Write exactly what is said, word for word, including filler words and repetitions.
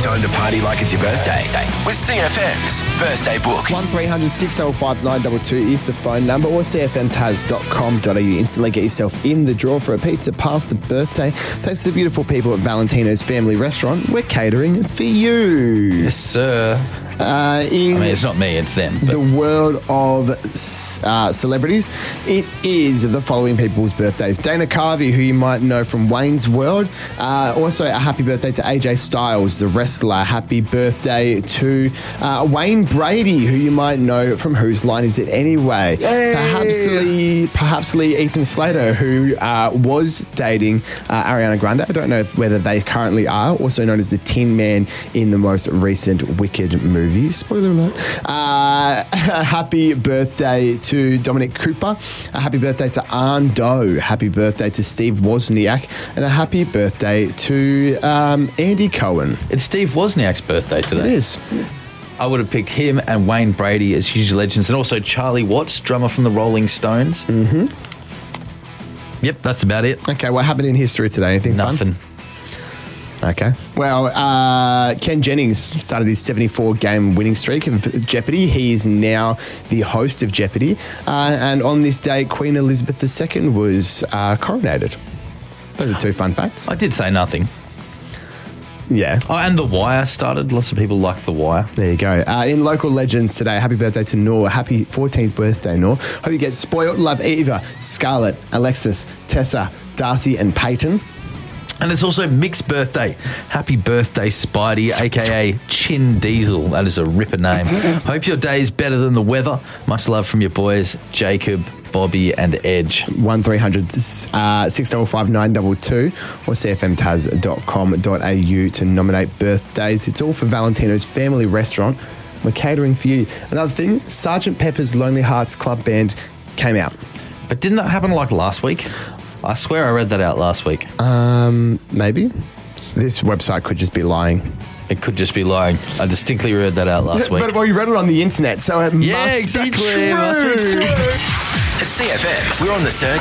time to party like it's your birthday with C F M's Birthday Book. one three hundred six oh five nine two two is the phone number, or c f m taz dot com dot a u. Instantly get yourself in the draw for a pizza past the birthday. Thanks to the beautiful people at Valentino's Family Restaurant. We're catering for you. Yes, sir. Uh, in I mean, it's not me, it's them. But the world of uh, celebrities, it is the following people's birthdays. Dana Carvey, who you might know from Wayne's World. Uh, also, a happy birthday to A J Styles, the wrestler. Happy birthday to uh, Wayne Brady, who you might know from Whose Line Is It Anyway? Yay. Perhaps Lee, perhaps Lee Ethan Slater, who uh, was dating uh, Ariana Grande. I don't know if, whether they currently are. Also known as the Tin Man in the most recent Wicked movie. Spoiler alert. Uh, happy birthday to Dominic Cooper. A happy birthday to Arn Doe. Happy birthday to Steve Wozniak. And a happy birthday to um, Andy Cohen. it's Steve Wozniak's birthday today. It is. I would have picked him and Wayne Brady as huge legends, and also Charlie Watts, drummer from the Rolling Stones. Mm-hmm. Yep, that's about it. Okay, what happened in history today? Anything Nothing. fun? Okay. Well, uh, Ken Jennings started his seventy-four game winning streak of Jeopardy. He is now the host of Jeopardy. Uh, and on this day, Queen Elizabeth the Second was uh, coronated. Those are two fun facts. I did say nothing. Yeah. Oh, and The Wire started. Lots of people like The Wire. There you go. Uh, in local legends today, happy birthday to Noor. Happy fourteenth birthday, Noor. Hope you get spoiled. Love Eva, Scarlett, Alexis, Tessa, Darcy, and Peyton. And it's also Mick's birthday. Happy birthday, Spidey, a k a. Chin Diesel. That is a ripper name. Hope your day is better than the weather. Much love from your boys, Jacob, Bobby, and Edge. one three hundred six oh five nine two two or c f m taz dot com dot a u to nominate birthdays. It's all for Valentino's Family Restaurant. We're catering for you. Another thing, Sergeant Pepper's Lonely Hearts Club Band came out. But didn't that happen like last week? I swear I read that out last week. Um, maybe. This website could just be lying. It could just be lying. I distinctly read that out last week. But well, you read it on the internet, so it yeah, must exactly. be true. It must be true. At C F M, we're on the search